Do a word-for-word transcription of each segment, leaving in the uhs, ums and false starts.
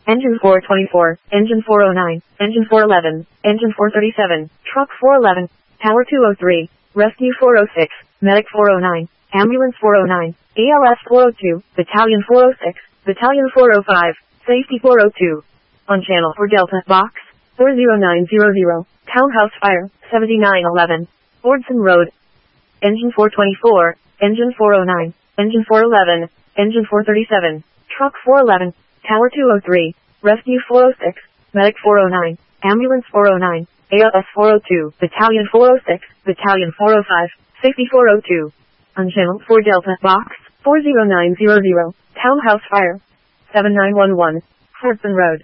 Engine four twenty-four, Engine four oh nine, Engine four eleven, Engine four thirty-seven, Truck four eleven, Tower two oh three, Rescue four oh six, Medic four oh nine, Ambulance four oh nine, A L S four oh two, Battalion four oh six, Battalion four oh five, Safety four oh two. On channel for Delta, Box four oh nine hundred, Townhouse Fire, seventy-nine eleven, Ordson Road. Engine four twenty-four, Engine four oh nine, Engine four eleven, Engine four thirty-seven, Truck four eleven, Tower two oh three, Rescue four oh six, Medic four oh nine, Ambulance four oh nine, A L S four oh two, Battalion four oh six, Battalion four oh five, Safety four oh two. On channel for Delta, Box four oh nine hundred, Townhouse Fire, seven nine one one, Ordson Road.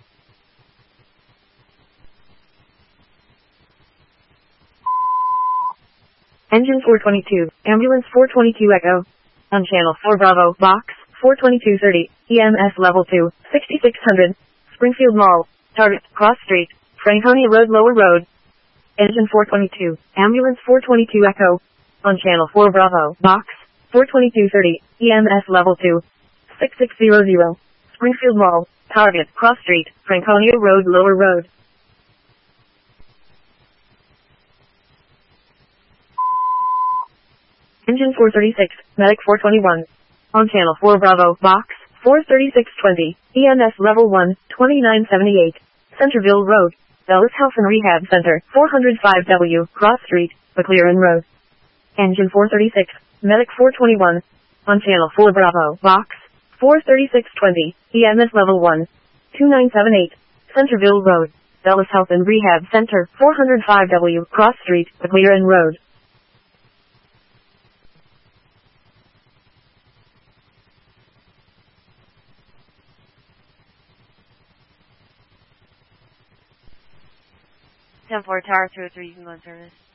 Engine four twenty-two, Ambulance four twenty-two Echo. On channel four Bravo, Box four twenty-two thirty, E M S Level two, sixty-six hundred, Springfield Mall, Target, Cross Street, Franconia Road Lower Road. Engine four twenty-two, Ambulance four twenty-two Echo. On channel four Bravo, Box four twenty-two thirty, E M S Level two, sixty-six hundred, Springfield Mall, Target, Cross Street, Franconia Road Lower Road. Engine four thirty-six, Medic four twenty-one. On channel four Bravo, Box four thirty-six twenty, E M S Level one, twenty-nine seventy-eight, Centerville Road, Bellis Health and Rehab Center, four oh five W, Cross Street, McLaren Road. Engine four thirty-six, Medic four twenty-one. On channel four Bravo, Box four thirty-six twenty, E M S Level one, twenty-nine seventy-eight, Centerville Road, Bellis Health and Rehab Center, four oh five W, Cross Street, McLaren Road. ten four Tower two oh three, you can go on service.